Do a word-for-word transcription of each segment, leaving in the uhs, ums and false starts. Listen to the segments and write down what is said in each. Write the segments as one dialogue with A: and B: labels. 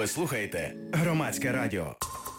A: Ви слухаєте Громадське радіо.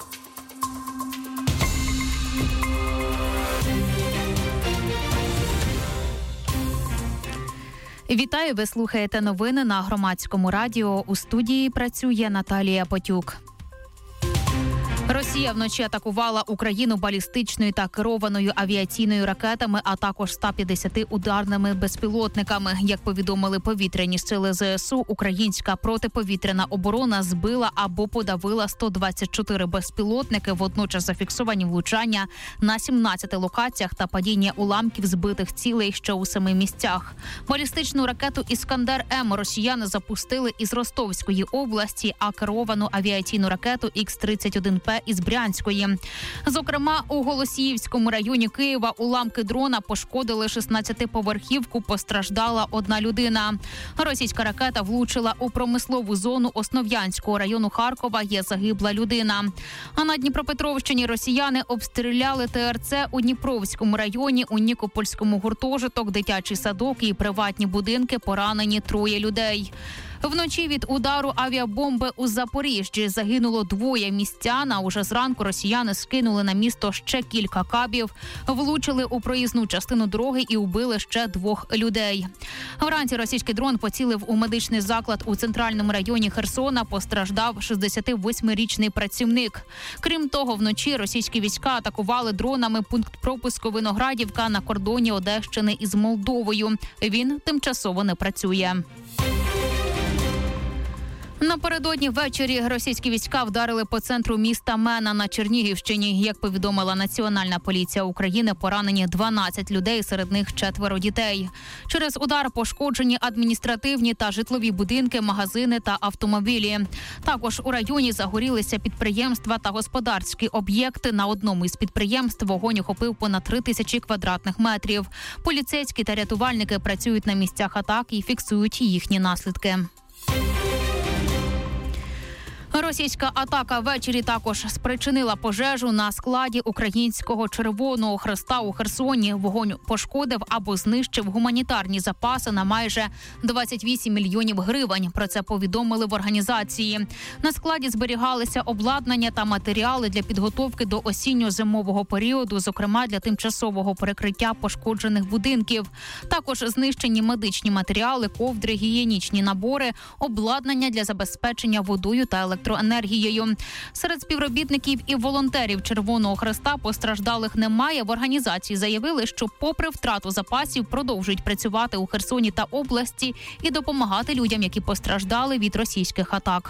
B: Вітаю, ви слухаєте новини на Громадському радіо. У студії працює Наталія Потюк. Росія вночі атакувала Україну балістичною та керованою авіаційною ракетами, а також ста п'ятдесяти ударними безпілотниками. Як повідомили повітряні сили ЗСУ, українська протиповітряна оборона збила або подавила сто двадцять чотири безпілотники, водночас зафіксовані влучання на сімнадцяти локаціях та падіння уламків збитих цілей ще у семи місцях. Балістичну ракету «Іскандер-М» росіяни запустили із Ростовської області, а керовану авіаційну ракету Ікс тридцять один Пе із Брянської. Зокрема, у Голосіївському районі Києва уламки дрона пошкодили шістнадцятиповерхівку, постраждала одна людина. Російська ракета влучила у промислову зону Основ'янського району Харкова, є загибла людина. А на Дніпропетровщині росіяни обстріляли Те Ер Це у Дніпровському районі, у Нікопольському гуртожиток, дитячий садок і приватні будинки, поранені троє людей. Вночі від удару авіабомби у Запоріжжі загинуло двоє містян, а уже зранку росіяни скинули на місто ще кілька кабів, влучили у проїзну частину дороги і вбили ще двох людей. Вранці російський дрон поцілив у медичний заклад у центральному районі Херсона, постраждав шістдесятивосьмирічний працівник. Крім того, вночі російські війська атакували дронами пункт пропуску Виноградівка на кордоні Одещини із Молдовою. Він тимчасово не працює. Напередодні ввечері російські війська вдарили по центру міста Мена на Чернігівщині. Як повідомила Національна поліція України, поранені дванадцять людей, серед них четверо дітей. Через удар пошкоджені адміністративні та житлові будинки, магазини та автомобілі. Також у районі загорілися підприємства та господарські об'єкти. На одному із підприємств вогонь охопив понад три тисячі квадратних метрів. Поліцейські та рятувальники працюють на місцях атак і фіксують їхні наслідки. Російська атака ввечері також спричинила пожежу на складі Українського Червоного Хреста у Херсоні. Вогонь пошкодив або знищив гуманітарні запаси на майже двадцять вісім мільйонів гривень. Про це повідомили в організації. На складі зберігалися обладнання та матеріали для підготовки до осінньо-зимового періоду, зокрема для тимчасового перекриття пошкоджених будинків. Також знищені медичні матеріали, ковдри, гігієнічні набори, обладнання для забезпечення водою та електроенергією. електроенергією. Серед співробітників і волонтерів Червоного Хреста постраждалих немає. В організації заявили, що попри втрату запасів продовжують працювати у Херсоні та області і допомагати людям, які постраждали від російських атак.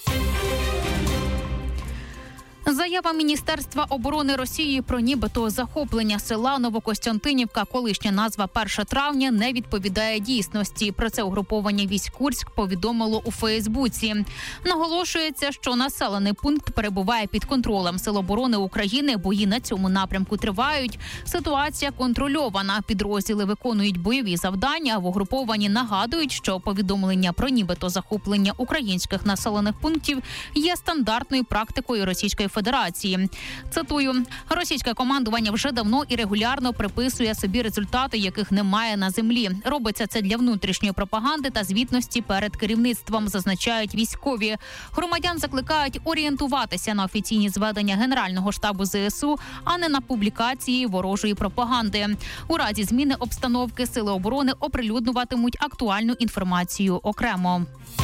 B: Заява Міністерства оборони Росії про нібито захоплення села Новокостянтинівка, колишня назва перше травня, не відповідає дійсності. Про це угруповання військ Курськ повідомило у Фейсбуці. Наголошується, що населений пункт перебуває під контролем Сил оборони України, бої на цьому напрямку тривають. Ситуація контрольована, підрозділи виконують бойові завдання, в угрупованні нагадують, що повідомлення про нібито захоплення українських населених пунктів є стандартною практикою Російської Федерації. Цитую, російське командування вже давно і регулярно приписує собі результати, яких немає на землі. Робиться це для внутрішньої пропаганди та звітності перед керівництвом, зазначають військові. Громадян закликають орієнтуватися на офіційні зведення Генерального штабу Зе Ес У, а не на публікації ворожої пропаганди. У разі зміни обстановки Сили оборони оприлюднюватимуть актуальну інформацію окремо.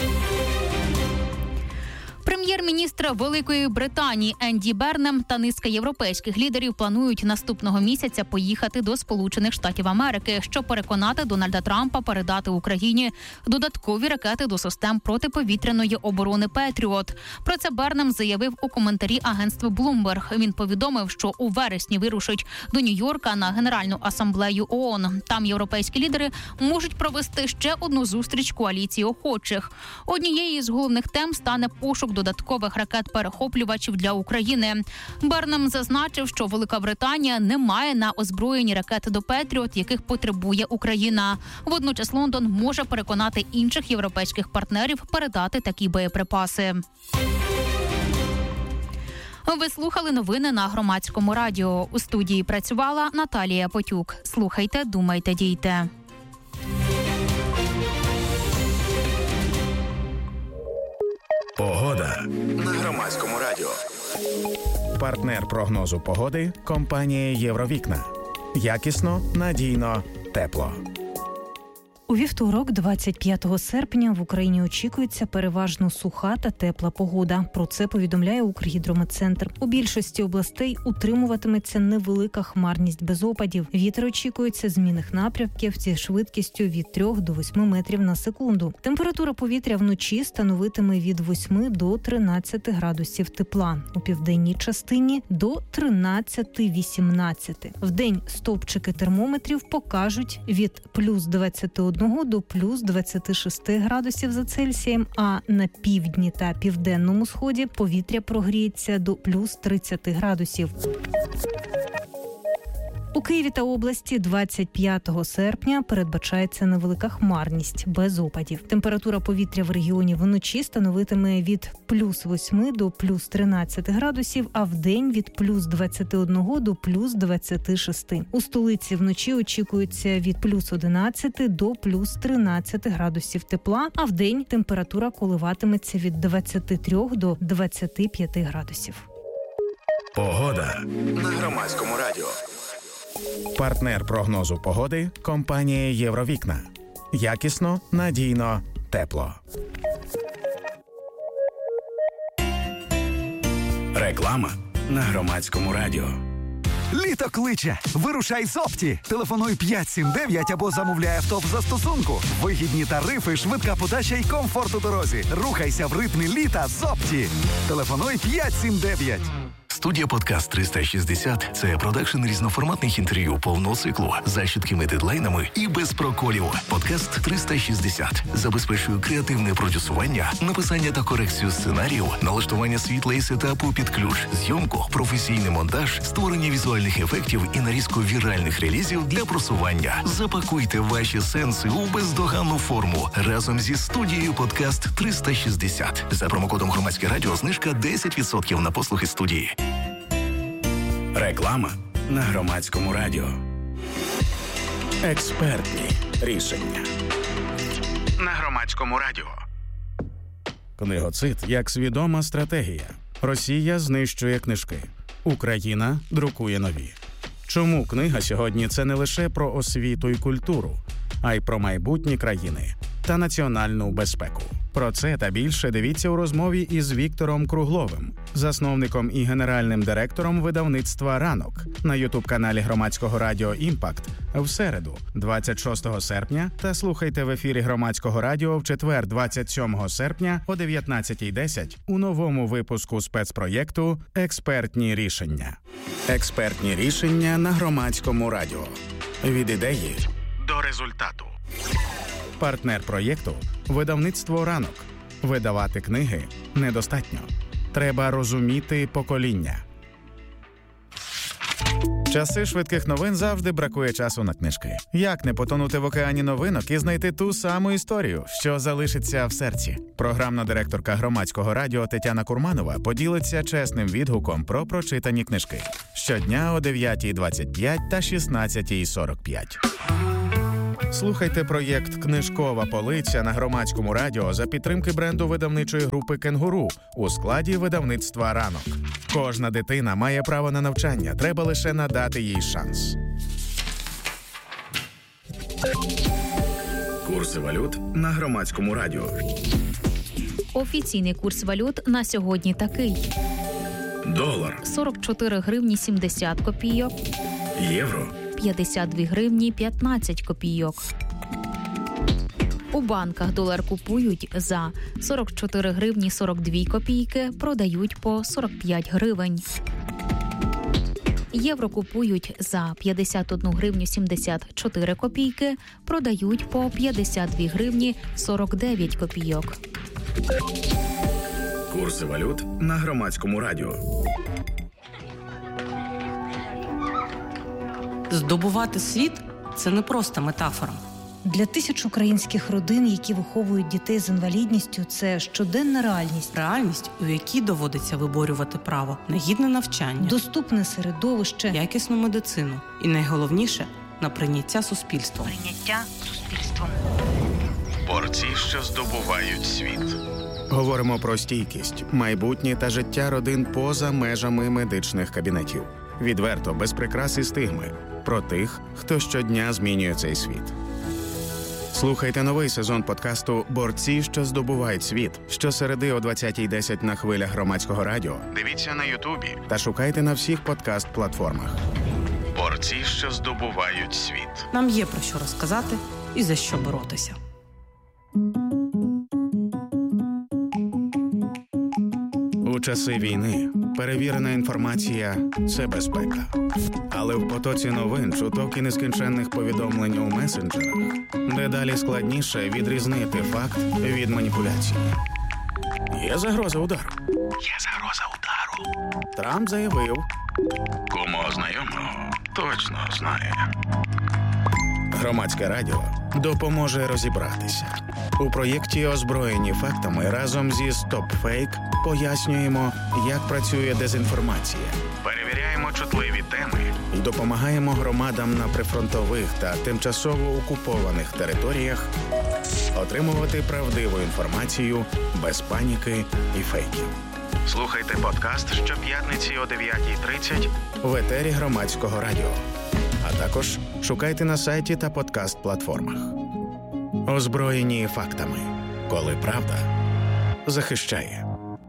B: Прем'єр-міністр Великої Британії Енді Бернем та низка європейських лідерів планують наступного місяця поїхати до Сполучених Штатів Америки, щоб переконати Дональда Трампа передати Україні додаткові ракети до систем протиповітряної оборони «Петріот». Про це Бернем заявив у коментарі агентству Bloomberg. Він повідомив, що у вересні вирушить до Нью-Йорка на Генеральну асамблею О О Н. Там європейські лідери можуть провести ще одну зустріч коаліції охочих. Однією з головних тем стане пошук додаткових ракет-перехоплювачів для України. Бернем зазначив, що Велика Британія не має на озброєнні ракети до «Петріот», яких потребує Україна. Водночас Лондон може переконати інших європейських партнерів передати такі боєприпаси. Ви слухали новини на Громадському радіо. У студії працювала Наталія Потюк. Слухайте, думайте, дійте.
A: Погода. Погода на Громадському радіо. Партнер прогнозу погоди – компанія «Євровікна». Якісно, надійно, тепло.
C: У вівторок, двадцять п'ятого серпня, в Україні очікується переважно суха та тепла погода. Про це повідомляє Укргідрометцентр. У більшості областей утримуватиметься невелика хмарність без опадів. Вітер очікується змінних напрямків зі швидкістю від трьох до восьми метрів на секунду. Температура повітря вночі становитиме від восьми до тринадцяти градусів тепла. У південній частині – до тринадцяти-вісімнадцяти. Вдень стовпчики термометрів покажуть від плюс двадцяти одного до плюс двадцяти шести градусів за Цельсієм, а на півдні та південному сході повітря прогріється до плюс тридцяти градусів. У Києві та області двадцять п'ятого серпня передбачається невелика хмарність без опадів. Температура повітря в регіоні вночі становитиме від плюс восьми до плюс тринадцяти градусів, а вдень від плюс двадцяти одного до плюс двадцяти шести. У столиці вночі очікується від плюс одинадцяти до плюс тринадцяти градусів тепла, а вдень температура коливатиметься від двадцяти трьох до двадцяти п'яти градусів.
A: Погода на Громадському радіо. Партнер прогнозу погоди – компанія «Євровікна». Якісно, надійно, тепло. Реклама на Громадському радіо.
D: Літо кличе! Вирушай з Опті! Телефонуй п'ять сім дев'ять або замовляй авто в застосунку. Вигідні тарифи, швидка подача й комфорт у дорозі. Рухайся в ритмі літа з Опті. Телефонуй п'ять сім дев'ять.
E: Студія «Подкаст триста шістдесят» – це продакшн різноформатних інтерв'ю повного циклу за чіткими дедлайнами і без проколів. «Подкаст триста шістдесят» забезпечує креативне продюсування, написання та корекцію сценаріїв, налаштування світла і сетапу під ключ, зйомку, професійний монтаж, створення візуальних ефектів і нарізку віральних релізів для просування. Запакуйте ваші сенси у бездоганну форму разом зі студією «Подкаст триста шістдесят». За промокодом «Громадське радіо» знижка десять відсотків на послуги студії.
A: Реклама на Громадському радіо. Експертні рішення на Громадському радіо. Книгоцид як свідома стратегія. Росія знищує книжки. Україна друкує нові. Чому книга сьогодні – це не лише про освіту і культуру, а й про майбутні країни та національну безпеку? Про це та більше дивіться у розмові із Віктором Кругловим, засновником і генеральним директором видавництва «Ранок» на ютуб-каналі Громадського радіо «Імпакт» в середу, двадцять шостого серпня, та слухайте в ефірі Громадського радіо в четвер, двадцять сьомого серпня о дев'ятнадцятій десять у новому випуску спецпроєкту «Експертні рішення». Експертні рішення на Громадському радіо. Від ідеї до результату. Партнер проєкту – видавництво «Ранок». Видавати книги недостатньо. Треба розуміти покоління. Часи швидких новин завжди бракує часу на книжки. Як не потонути в океані новинок і знайти ту саму історію, що залишиться в серці? Програмна директорка Громадського радіо Тетяна Курманова поділиться чесним відгуком про прочитані книжки. Щодня о дев'ятій двадцять п'ять та шістнадцятій сорок п'ять. Слухайте проєкт «Книжкова полиця» на Громадському радіо за підтримки бренду видавничої групи «Кенгуру» у складі видавництва «Ранок». Кожна дитина має право на навчання, треба лише надати їй шанс. Курси валют на Громадському радіо.
B: Офіційний курс валют на сьогодні такий.
A: Долар
B: сорок чотири гривні сімдесят копійок.
A: Євро
B: п'ятдесят дві гривні п'ятнадцять копійок. У банках долар купують за сорок чотири гривні сорок дві копійки, продають по сорок п'ять гривень. Євро купують за п'ятдесят одну гривню сімдесят чотири копійки, продають по п'ятдесят дві гривні сорок дев'ять копійок.
A: Курси валют на Громадському радіо.
F: Здобувати світ – це не просто метафора.
C: Для тисяч українських родин, які виховують дітей з інвалідністю, це щоденна реальність.
F: Реальність, у якій доводиться виборювати право на гідне навчання,
C: доступне середовище,
F: якісну медицину і, найголовніше, на прийняття суспільством.
C: Прийняття суспільством.
A: Борці, що здобувають світ. Говоримо про стійкість, майбутнє та життя родин поза межами медичних кабінетів. Відверто, без прикрас і стигми. Про тих, хто щодня змінює цей світ. Слухайте новий сезон подкасту «Борці, що здобувають світ» щосереди о двадцятій десять на хвилях Громадського радіо. Дивіться на Ютубі та шукайте на всіх подкаст-платформах. «Борці, що здобувають світ».
F: Нам є про що розказати і за що боротися.
A: У часи війни перевірена інформація – це безпека. Але в потоці новин, чуток і нескінченних повідомлень у месенджерах дедалі складніше відрізнити факт від маніпуляції. Є загроза удару. Є загроза удару. Трамп заявив. Кому знайомого точно знає. Громадське радіо допоможе розібратися. У проєкті «Озброєні фактами» разом зі «Стоп-фейк» пояснюємо, як працює дезінформація, перевіряємо чутливі теми і допомагаємо громадам на прифронтових та тимчасово окупованих територіях отримувати правдиву інформацію без паніки і фейків. Слухайте подкаст щоп'ятниці о дев'ятій тридцять в етері Громадського радіо. А також шукайте на сайті та подкаст-платформах. Озброєні фактами. Коли правда захищає.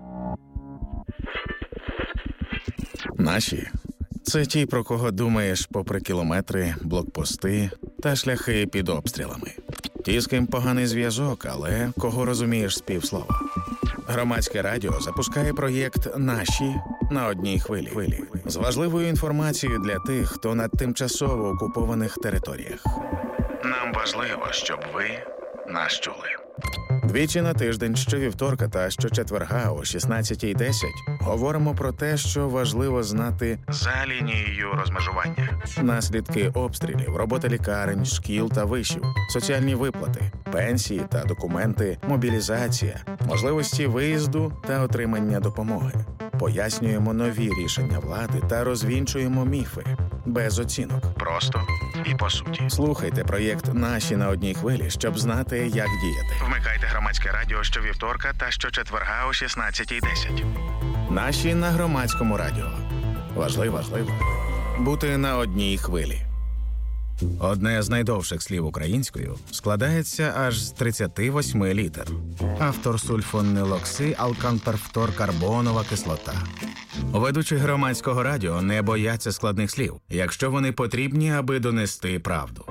A: Наші – це ті, про кого думаєш попри кілометри, блокпости та шляхи під обстрілами. Ті, з ким поганий зв'язок, але кого розумієш з півслова. Громадське радіо запускає проєкт «Наші» на одній хвилі. З важливою інформацією для тих, хто на тимчасово окупованих територіях. Нам важливо, щоб ви нас чули. Двічі на тиждень, щовівторка та щочетверга о шістнадцятій десять говоримо про те, що важливо знати за лінією розмежування. Наслідки обстрілів, робота лікарень, шкіл та вишів, соціальні виплати, пенсії та документи, мобілізація, можливості виїзду та отримання допомоги. Пояснюємо нові рішення влади та розвінчуємо міфи. Без оцінок. Просто і по суті. Слухайте проєкт «Наші» на одній хвилі, щоб знати, як діяти. Вмикайте Громадське радіо щовівторка та щочетверга о шістнадцятій десять. «Наші» на Громадському радіо. Важливо, важливо бути на одній хвилі. Одне з найдовших слів українською складається аж з тридцяти восьми літер. Автор сульфонилокси алканперфторкарбонова кислота. Ведучі Громадського радіо не бояться складних слів, якщо вони потрібні, аби донести правду.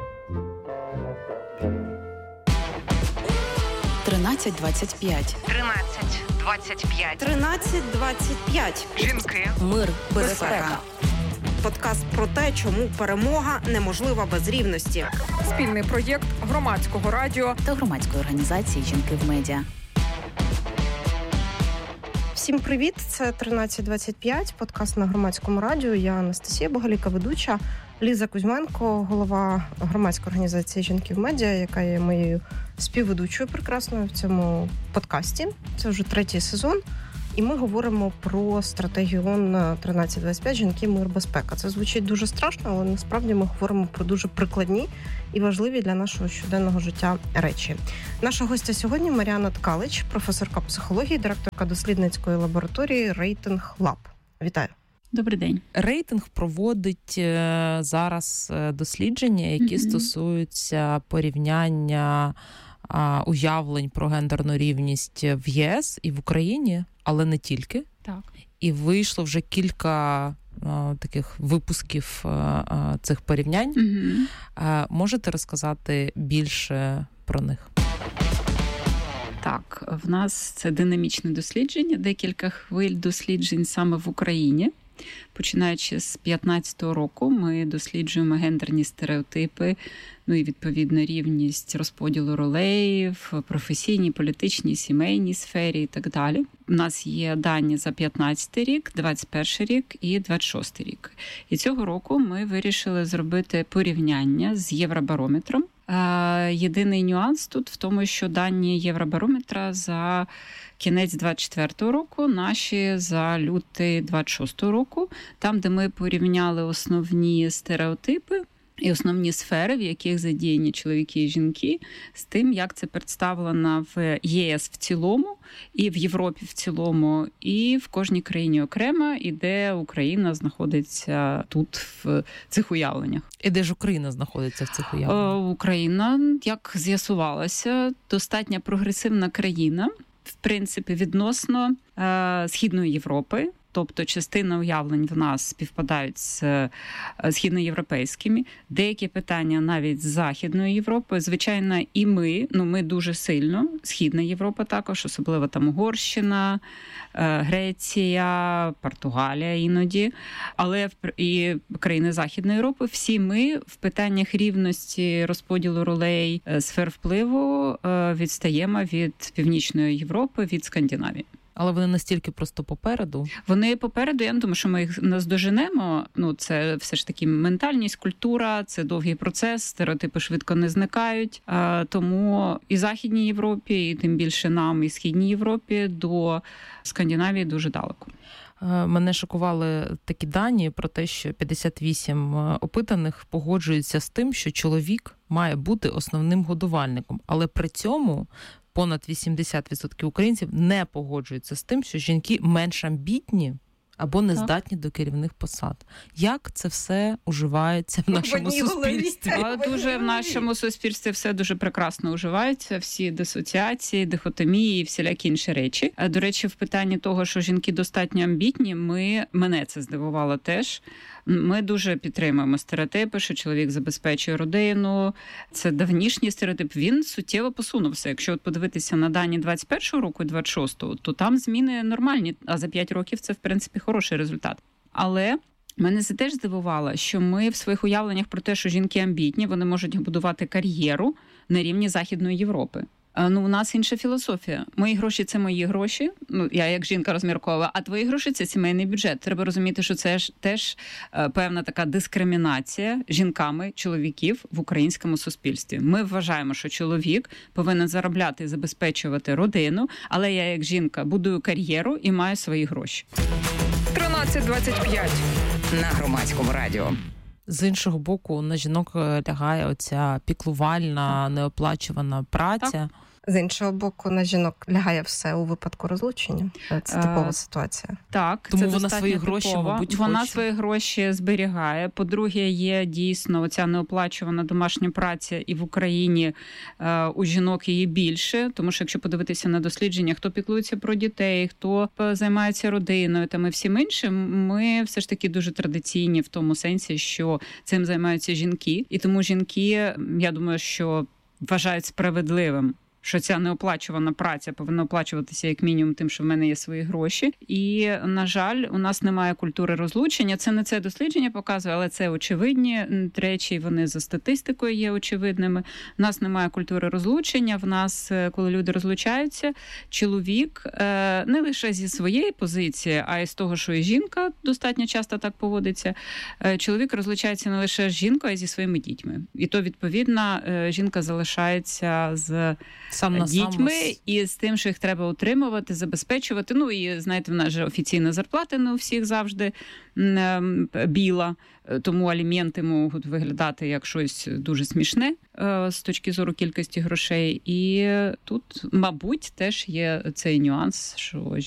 G: тринадцять двадцять п'ять.
H: тринадцять двадцять п'ять.
I: тринадцять двадцять п'ять.
H: Жінки.
G: Мир,
I: Безпека.
G: безпека.
I: Подкаст про те, чому перемога неможлива без рівності.
H: Спільний проєкт Громадського радіо
G: Та громадської організації «Жінки в медіа».
I: Всім привіт, це тринадцять двадцять п'ять, подкаст на Громадському радіо. Я Анастасія Богаліка, ведуча, Ліза Кузьменко, голова громадської організації «Жінки в медіа», яка є моєю співведучою прекрасною в цьому подкасті. Це вже третій сезон. І ми говоримо про стратегію ООН тринадцять двадцять п'ять «Жінки, мир, безпека». Це звучить дуже страшно, але насправді ми говоримо про дуже прикладні і важливі для нашого щоденного життя речі. Наша гостя сьогодні Мар'яна Ткалич, професорка психології, директорка дослідницької лабораторії «Рейтинг Лаб». Вітаю.
J: Добрий день.
K: Рейтинг проводить зараз дослідження, які mm-hmm. стосуються порівняння уявлень про гендерну рівність в ЄС і в Україні, але не тільки.
J: Так.
K: І вийшло вже кілька а, таких випусків а, цих порівнянь.
J: Mm-hmm.
K: А, можете розказати більше про них?
J: Так, в нас це динамічне дослідження, декілька хвиль досліджень саме в Україні. Починаючи з п'ятнадцятого року ми досліджуємо гендерні стереотипи, ну і відповідно рівність розподілу ролей в професійній, політичній, сімейній сфері і так далі. У нас є дані за п'ятнадцятий рік, двадцять перший рік і двадцять шостий рік. І цього року ми вирішили зробити порівняння з Євробарометром. Єдиний нюанс тут в тому, що дані Євробарометра за кінець двадцять четвертого року, наші за лютий двадцять шостого року, там, де ми порівняли основні стереотипи, і основні сфери, в яких задіяні чоловіки і жінки, з тим, як це представлено в ЄС в цілому, і в Європі в цілому, і в кожній країні окремо, і де Україна знаходиться тут в цих уявленнях.
K: І де ж Україна знаходиться в цих уявленнях?
J: Україна, як з'ясувалося, достатньо прогресивна країна, в принципі, відносно е, Східної Європи. Тобто частина уявлень в нас співпадають з східноєвропейськими, деякі питання навіть з Західної Європи. Звичайно, і ми, ну ми дуже сильно, Східна Європа також, особливо там Угорщина, Греція, Португалія іноді, але і країни Західної Європи, всі ми в питаннях рівності розподілу ролей, сфер впливу відстаємо від Північної Європи, від Скандинавії.
K: Але вони настільки просто попереду?
J: Вони попереду, я не думаю, що ми їх наздоженемо. Ну, це все ж таки ментальність, культура, це довгий процес, стереотипи швидко не зникають. Тому і Західній Європі, і тим більше нам, і Східній Європі до Скандинавії дуже далеко.
K: Мене шокували такі дані про те, що п'ятдесят вісім опитаних погоджуються з тим, що чоловік має бути основним годувальником, але при цьому понад вісімдесят відсотків українців не погоджуються з тим, що жінки менш амбітні або не здатні до керівних посад. Як це все уживається в нашому в суспільстві?
J: Дуже в нашому суспільстві все дуже прекрасно уживається, всі дисоціації, дихотомії і всілякі інші речі. До речі, в питанні того, що жінки достатньо амбітні, ми, мене це здивувало теж. Ми дуже підтримуємо стереотипи, що чоловік забезпечує родину. Це давнішній стереотип. Він суттєво посунувся. Якщо от подивитися на дані двадцять першого року і двадцять шостого, то там зміни нормальні, а за п'ять років це, в принципі, хороший результат. Але мене це теж здивувало, що ми в своїх уявленнях про те, що жінки амбітні, вони можуть будувати кар'єру на рівні Західної Європи. Ну, у нас інша філософія. Мої гроші – це мої гроші. Ну, я як жінка розмірковую. А твої гроші – це сімейний бюджет. Треба розуміти, що це ж теж певна така дискримінація жінками чоловіків в українському суспільстві. Ми вважаємо, що чоловік повинен заробляти і забезпечувати родину, але я як жінка будую кар'єру і маю свої гроші.
H: тринадцять двадцять п'ять на Громадському радіо.
K: З іншого боку, на жінок лягає оця піклувальна, неоплачувана праця.
I: Так. З іншого боку, на жінок лягає все у випадку розлучення. Це типова а, ситуація.
J: Так,
K: тому
J: це
K: вона свої
J: типова.
K: гроші, мабуть,
J: вона
K: хоче.
J: свої гроші зберігає. По-друге, є дійсно оця неоплачувана домашня праця, і в Україні е, у жінок її більше. Тому що якщо подивитися на дослідження, хто піклується про дітей, хто займається родиною, там і всім іншим, ми все ж таки дуже традиційні в тому сенсі, що цим займаються жінки. І тому жінки, я думаю, що вважають справедливим, що ця неоплачувана праця повинна оплачуватися як мінімум тим, що в мене є свої гроші. І, на жаль, у нас немає культури розлучення. Це не це дослідження показує, але це очевидні речі, вони за статистикою є очевидними. У нас немає культури розлучення. В нас, коли люди розлучаються, чоловік не лише зі своєї позиції, а й з того, що і жінка достатньо часто так поводиться, чоловік розлучається не лише з жінкою, а й зі своїми дітьми. І то, відповідно, жінка залишається з
K: Сам на
J: дітьми
K: сам.
J: І з тим, що їх треба утримувати, забезпечувати. Ну і, знаєте, в нас же офіційна зарплата не у всіх завжди біла, тому аліменти можуть виглядати як щось дуже смішне з точки зору кількості грошей. І тут, мабуть, теж є цей нюанс, що